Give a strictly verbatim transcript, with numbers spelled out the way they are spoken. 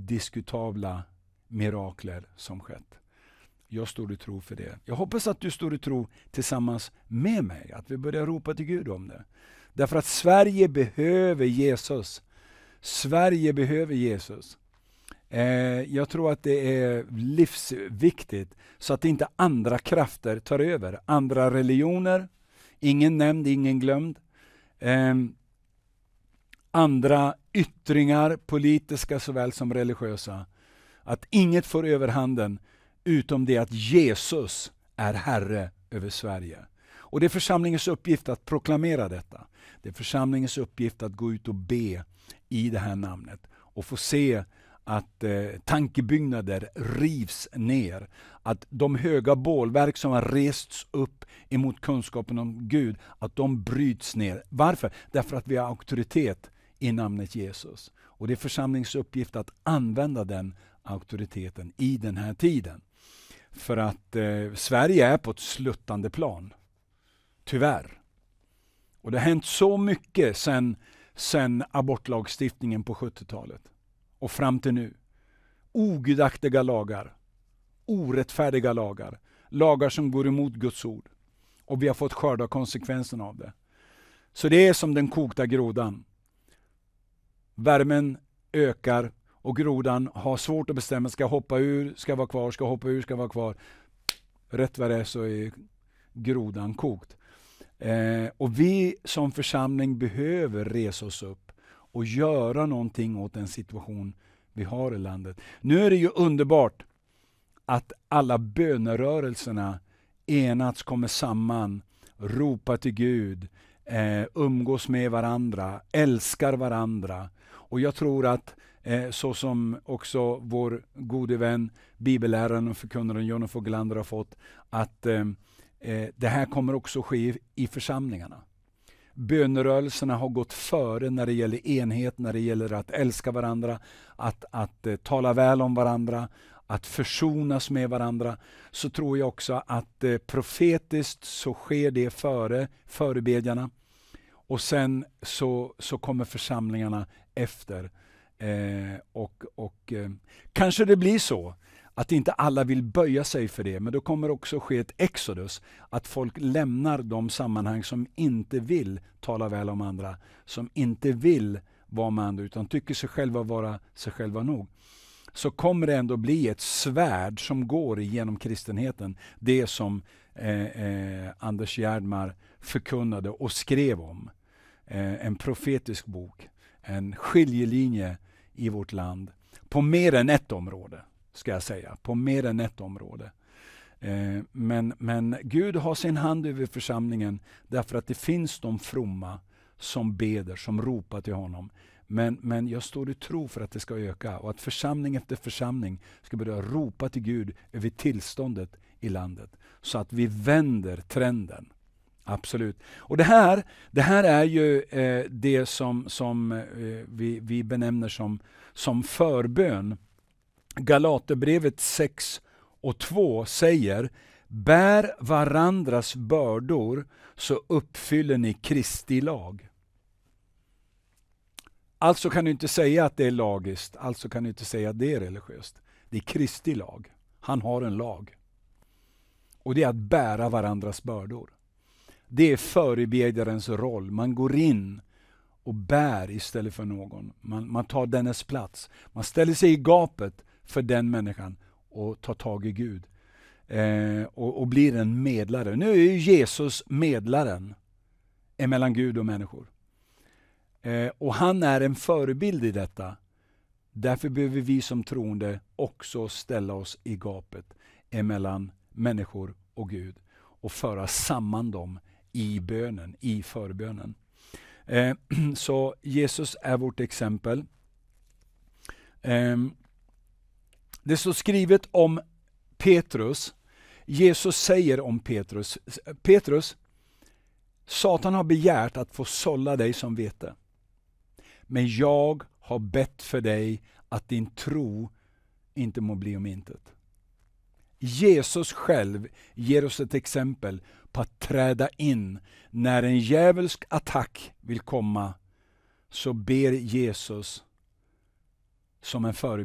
odiskutabla mirakler som skett. Jag står i tro för det. Jag hoppas att du står i tro tillsammans med mig. Att vi börjar ropa till Gud om det. Därför att Sverige behöver Jesus. Sverige behöver Jesus. Eh, jag tror att det är livsviktigt så att inte andra krafter tar över. Andra religioner, ingen nämnd, ingen glömd. Eh, andra yttringar, politiska såväl som religiösa. Att inget får överhanden utom det att Jesus är Herre över Sverige. Och det är församlingens uppgift att proklamera detta. Det är församlingens uppgift att gå ut och be i det här namnet. Och få se att eh, tankebyggnader rivs ner. Att de höga bålverk som har rests upp emot kunskapen om Gud, att de bryts ner. Varför? Därför att vi har auktoritet i namnet Jesus. Och det är församlingens uppgift att använda den auktoriteten i den här tiden. För att eh, Sverige är på ett sluttande plan. Tyvärr. Och det har hänt så mycket sedan sen abortlagstiftningen på sjuttiotalet. Och fram till nu. Ogudaktiga lagar. Orättfärdiga lagar. Lagar som går emot Guds ord. Och vi har fått skörda konsekvenserna av det. Så det är som den kokta grodan. Värmen ökar. Och grodan har svårt att bestämma. Ska hoppa ur, ska vara kvar, ska hoppa ur, ska vara kvar. Rätt vad det är så är grodan kokt. Eh, och vi som församling behöver resa oss upp. Och göra någonting åt den situation vi har i landet. Nu är det ju underbart att alla bönerörelserna enats, kommer samman. Ropar till Gud. Eh, umgås med varandra. Älskar varandra. Och jag tror att Eh, så som också vår gode vän, bibelläraren och förkunnaren John Foglander har fått, att eh, eh, det här kommer också ske i, i församlingarna. Bönerörelserna har gått före när det gäller enhet, när det gäller att älska varandra, att, att eh, tala väl om varandra, att försonas med varandra. Så tror jag också att eh, profetiskt så sker det före förebedjarna. Och sen så, så kommer församlingarna efter. Eh, och och eh, kanske det blir så att inte alla vill böja sig för det, men då kommer också ske ett exodus, att folk lämnar de sammanhang som inte vill tala väl om andra, som inte vill vara med andra utan tycker sig själva vara sig själva nog. Så kommer det ändå bli ett svärd som går igenom kristenheten, det som eh, eh, Anders Gärdmar förkunnade och skrev om. Eh, en profetisk bok, en skiljelinje i vårt land. På mer än ett område, ska jag säga. På mer än ett område. Eh, men, men Gud har sin hand över församlingen därför att det finns de fromma som beder, som ropar till honom. Men, men jag står i tro för att det ska öka och att församling efter församling ska börja ropa till Gud över tillståndet i landet. Så att vi vänder trenden. Absolut. Och det här, det här är ju eh, det som, som eh, vi, vi benämner som, som förbön. Galaterbrevet sex och två säger: bär varandras bördor så uppfyller ni Kristi lag. Alltså kan du inte säga att det är lagiskt. Alltså kan du inte säga att det är religiöst. Det är Kristi lag. Han har en lag. Och det är att bära varandras bördor. Det är förebedjarens roll. Man går in och bär istället för någon. Man, man tar dennes plats. Man ställer sig i gapet för den människan och tar tag i Gud. Eh, och, och blir en medlare. Nu är ju Jesus medlaren emellan Gud och människor. Eh, och han är en förebild i detta. Därför behöver vi som troende också ställa oss i gapet emellan människor och Gud. Och föra samman dem i bönen, i förbönen. Eh, så Jesus är vårt exempel. Eh, det står skrivet om Petrus. Jesus säger om Petrus: Petrus, Satan har begärt att få sålla dig som vete. Men jag har bett för dig att din tro inte må bli om intet. Jesus själv ger oss ett exempel på att träda in när en djävulsk attack vill komma. Så ber Jesus som en förebild.